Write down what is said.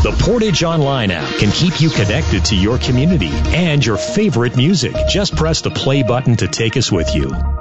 The Portage Online app can keep you connected to your community and your favorite music. Just press the play button to take us with you.